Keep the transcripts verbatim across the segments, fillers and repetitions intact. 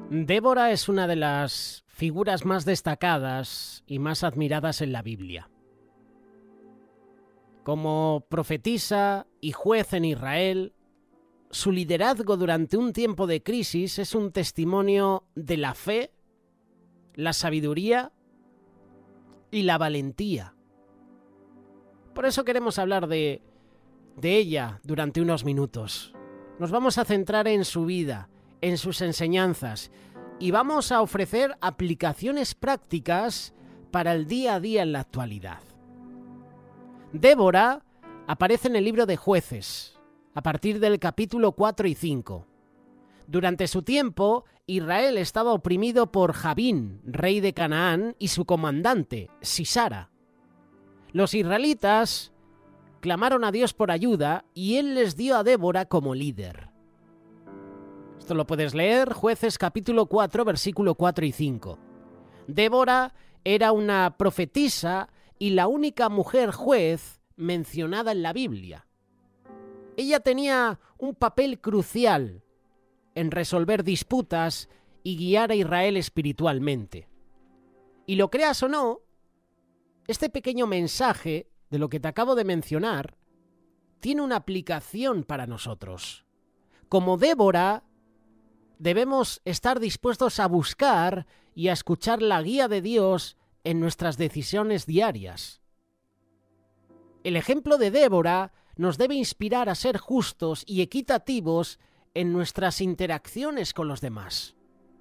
Débora es una de las figuras más destacadas y más admiradas en la Biblia. Como profetisa y juez en Israel, su liderazgo durante un tiempo de crisis es un testimonio de la fe, la sabiduría y la valentía. Por eso queremos hablar de, de ella durante unos minutos. Nos vamos a centrar en su vida, en sus enseñanzas, y vamos a ofrecer aplicaciones prácticas para el día a día en la actualidad. Débora aparece en el libro de Jueces, a partir del capítulo cuatro y cinco. Durante su tiempo, Israel estaba oprimido por Jabín, rey de Canaán, y su comandante, Sísara. Los israelitas clamaron a Dios por ayuda y él les dio a Débora como líder. Esto lo puedes leer, Jueces capítulo cuatro, versículo cuatro y cinco. Débora era una profetisa y la única mujer juez mencionada en la Biblia. Ella tenía un papel crucial en resolver disputas y guiar a Israel espiritualmente. Y lo creas o no, este pequeño mensaje de lo que te acabo de mencionar tiene una aplicación para nosotros. Como Débora, debemos estar dispuestos a buscar y a escuchar la guía de Dios en nuestras decisiones diarias. El ejemplo de Débora nos debe inspirar a ser justos y equitativos en nuestras interacciones con los demás.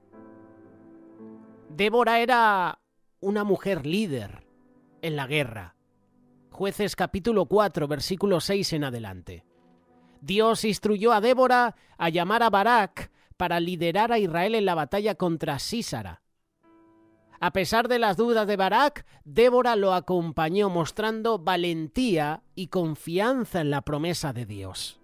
Débora era una mujer líder en la guerra. Jueces capítulo cuatro, versículo seis en adelante. Dios instruyó a Débora a llamar a Barak para liderar a Israel en la batalla contra Sísara. A pesar de las dudas de Barak, Débora lo acompañó mostrando valentía y confianza en la promesa de Dios.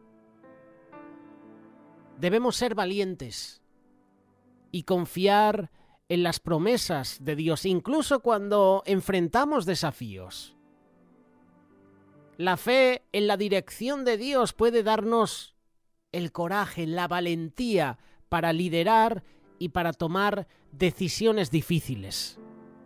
Debemos ser valientes y confiar en las promesas de Dios, incluso cuando enfrentamos desafíos. La fe en la dirección de Dios puede darnos el coraje, la valentía para liderar y para tomar decisiones difíciles.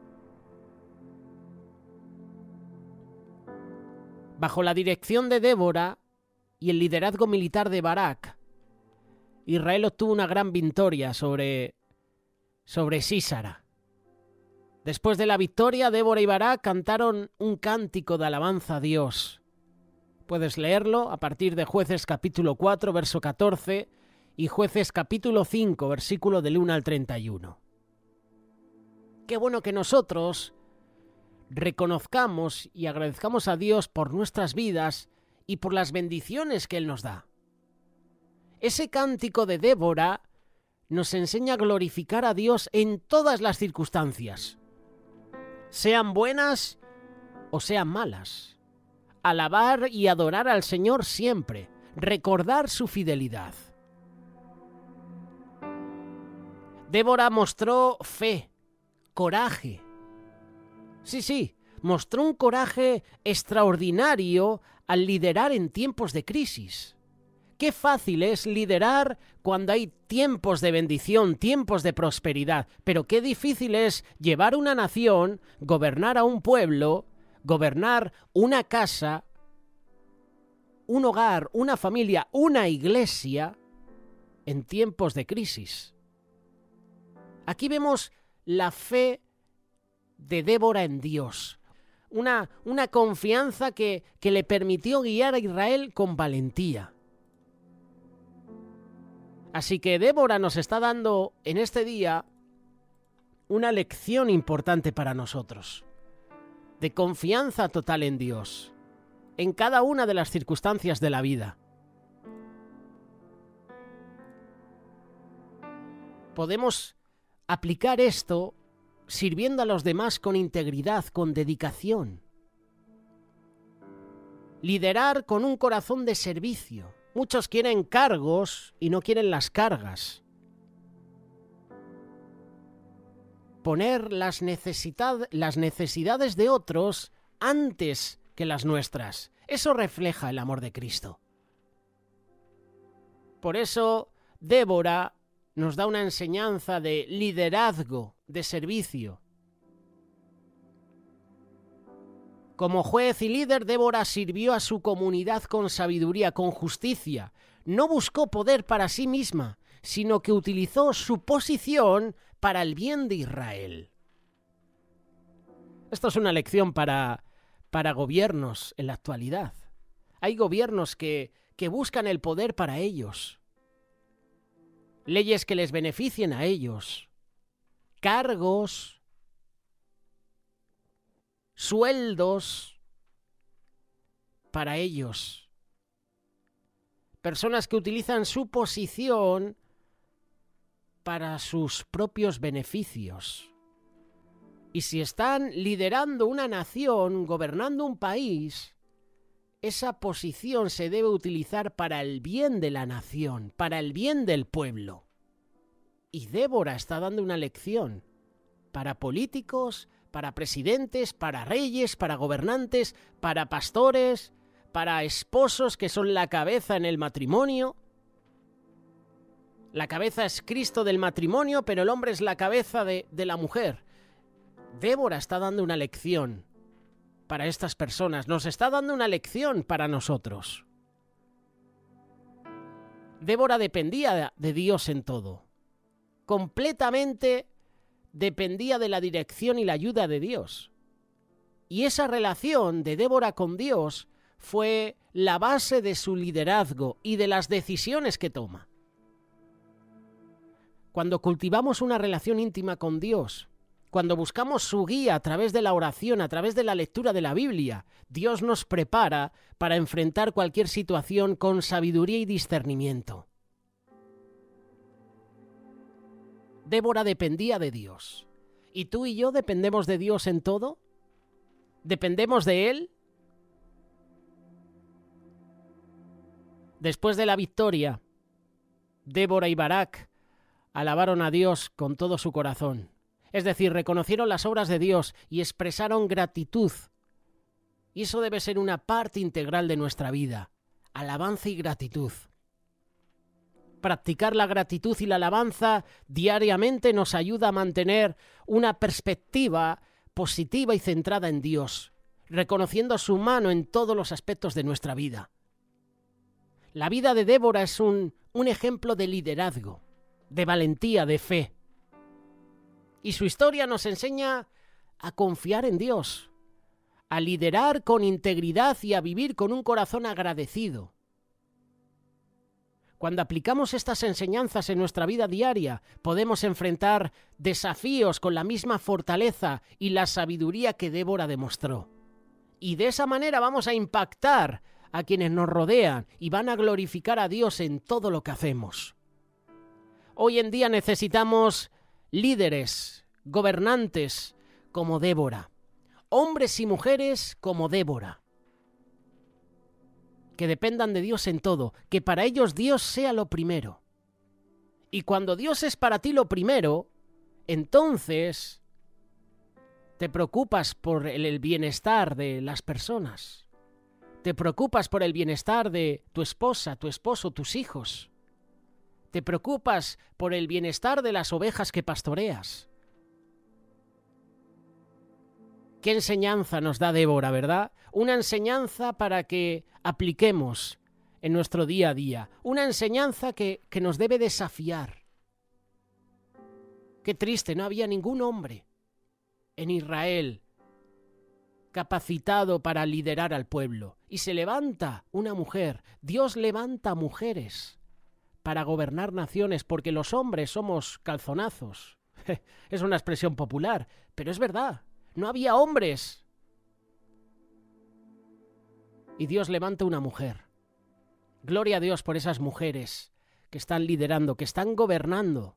Bajo la dirección de Débora y el liderazgo militar de Barak, Israel obtuvo una gran victoria sobre, sobre Sísara. Después de la victoria, Débora y Barak cantaron un cántico de alabanza a Dios. Puedes leerlo a partir de Jueces capítulo cuatro, verso catorce, y Jueces capítulo cinco, versículo del uno al treinta y uno. Qué bueno que nosotros reconozcamos y agradezcamos a Dios por nuestras vidas y por las bendiciones que Él nos da. Ese cántico de Débora nos enseña a glorificar a Dios en todas las circunstancias, sean buenas o sean malas. Alabar y adorar al Señor siempre, recordar su fidelidad. Débora mostró fe, coraje. Sí, sí, mostró un coraje extraordinario al liderar en tiempos de crisis. Qué fácil es liderar cuando hay tiempos de bendición, tiempos de prosperidad, pero qué difícil es llevar una nación, gobernar a un pueblo, gobernar una casa, un hogar, una familia, una iglesia en tiempos de crisis. Aquí vemos la fe de Débora en Dios, una, una confianza que, que le permitió guiar a Israel con valentía. Así que Débora nos está dando en este día una lección importante para nosotros, de confianza total en Dios, en cada una de las circunstancias de la vida. Podemos aplicar esto sirviendo a los demás con integridad, con dedicación. Liderar con un corazón de servicio. Muchos quieren cargos y no quieren las cargas. Poner las, necesidad, las necesidades de otros antes que las nuestras. Eso refleja el amor de Cristo. Por eso Débora nos da una enseñanza de liderazgo, de servicio. Como juez y líder, Débora sirvió a su comunidad con sabiduría, con justicia. No buscó poder para sí misma, sino que utilizó su posición para el bien de Israel. Esto es una lección para, para gobiernos en la actualidad. Hay gobiernos que, que buscan el poder para ellos. Leyes que les beneficien a ellos. Cargos. Sueldos para ellos. Personas que utilizan su posición para sus propios beneficios. Y si están liderando una nación, gobernando un país, esa posición se debe utilizar para el bien de la nación, para el bien del pueblo. Y Débora está dando una lección para políticos, para presidentes, para reyes, para gobernantes, para pastores, para esposos que son la cabeza en el matrimonio. La cabeza es Cristo del matrimonio, pero el hombre es la cabeza de, de la mujer. Débora está dando una lección para estas personas, nos está dando una lección para nosotros. Débora dependía de Dios en todo, completamente dependía de la dirección y la ayuda de Dios. Y esa relación de Débora con Dios fue la base de su liderazgo y de las decisiones que toma. Cuando cultivamos una relación íntima con Dios, cuando buscamos su guía a través de la oración, a través de la lectura de la Biblia, Dios nos prepara para enfrentar cualquier situación con sabiduría y discernimiento. Débora dependía de Dios. ¿Y tú y yo dependemos de Dios en todo? ¿Dependemos de Él? Después de la victoria, Débora y Barak alabaron a Dios con todo su corazón. Es decir, reconocieron las obras de Dios y expresaron gratitud. Y eso debe ser una parte integral de nuestra vida. Alabanza y gratitud. Practicar la gratitud y la alabanza diariamente nos ayuda a mantener una perspectiva positiva y centrada en Dios, reconociendo su mano en todos los aspectos de nuestra vida. La vida de Débora es un, un ejemplo de liderazgo, de valentía, de fe. Y su historia nos enseña a confiar en Dios, a liderar con integridad y a vivir con un corazón agradecido. Cuando aplicamos estas enseñanzas en nuestra vida diaria, podemos enfrentar desafíos con la misma fortaleza y la sabiduría que Débora demostró. Y de esa manera vamos a impactar a quienes nos rodean y van a glorificar a Dios en todo lo que hacemos. Hoy en día necesitamos líderes, gobernantes como Débora, hombres y mujeres como Débora, que dependan de Dios en todo, que para ellos Dios sea lo primero. Y cuando Dios es para ti lo primero, entonces te preocupas por el bienestar de las personas, te preocupas por el bienestar de tu esposa, tu esposo, tus hijos. Te preocupas por el bienestar de las ovejas que pastoreas. ¿Qué enseñanza nos da Débora, verdad? Una enseñanza para que apliquemos en nuestro día a día. Una enseñanza que, que nos debe desafiar. Qué triste, no había ningún hombre en Israel capacitado para liderar al pueblo. Y se levanta una mujer. Dios levanta mujeres para gobernar naciones, porque los hombres somos calzonazos. Es una expresión popular, pero es verdad. No había hombres. Y Dios levanta una mujer. Gloria a Dios por esas mujeres que están liderando, que están gobernando.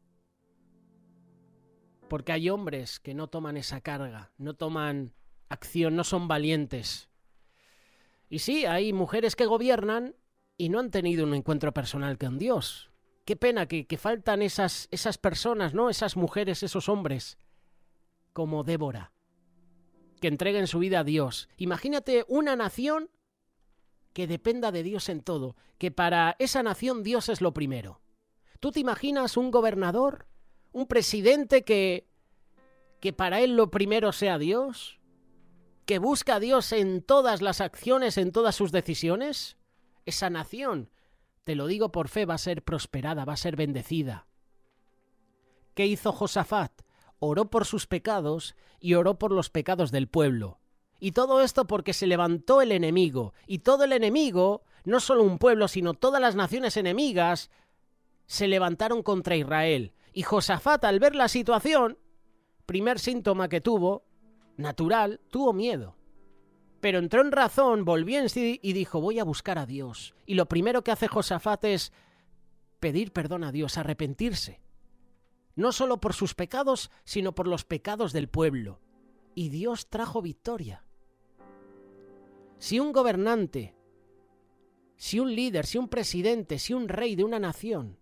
Porque hay hombres que no toman esa carga, no toman acción, no son valientes. Y sí, hay mujeres que gobiernan y no han tenido un encuentro personal con Dios. Qué pena que, que faltan esas, esas personas, ¿no? Esas mujeres, esos hombres, como Débora, que entreguen su vida a Dios. Imagínate una nación que dependa de Dios en todo, que para esa nación Dios es lo primero. ¿Tú te imaginas un gobernador, un presidente que, que para él lo primero sea Dios? ¿Que busca a Dios en todas las acciones, en todas sus decisiones? Esa nación, te lo digo por fe, va a ser prosperada, va a ser bendecida. ¿Qué hizo Josafat? Oró por sus pecados y oró por los pecados del pueblo. Y todo esto porque se levantó el enemigo. Y todo el enemigo, no solo un pueblo, sino todas las naciones enemigas, se levantaron contra Israel. Y Josafat, al ver la situación, primer síntoma que tuvo, natural, tuvo miedo. Pero entró en razón, volvió en sí y dijo, voy a buscar a Dios. Y lo primero que hace Josafat es pedir perdón a Dios, arrepentirse. No solo por sus pecados, sino por los pecados del pueblo. Y Dios trajo victoria. Si un gobernante, si un líder, si un presidente, si un rey de una nación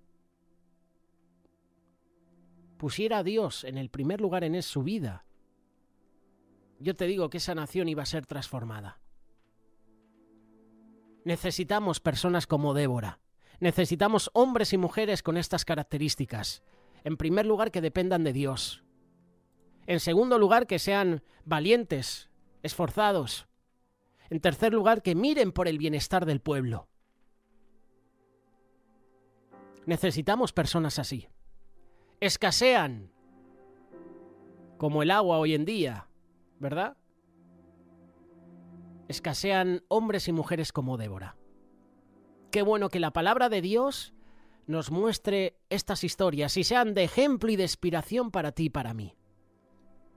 pusiera a Dios en el primer lugar en su vida, yo te digo que esa nación iba a ser transformada. Necesitamos personas como Débora. Necesitamos hombres y mujeres con estas características. En primer lugar, que dependan de Dios. En segundo lugar, que sean valientes, esforzados. En tercer lugar, que miren por el bienestar del pueblo. Necesitamos personas así. Escasean, como el agua hoy en día, ¿verdad? Escasean hombres y mujeres como Débora. Qué bueno que la palabra de Dios nos muestre estas historias y sean de ejemplo y de inspiración para ti y para mí.